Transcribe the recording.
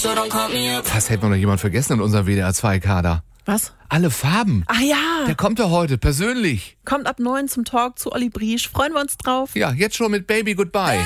Fast hätten wir noch jemand vergessen in unserem WDR2-Kader. Was? Alle Farben. Ach ja. Der kommt ja heute, persönlich. Kommt ab 9 zum Talk zu Olli Briesch. Freuen wir uns drauf. Ja, jetzt schon mit Baby Goodbye.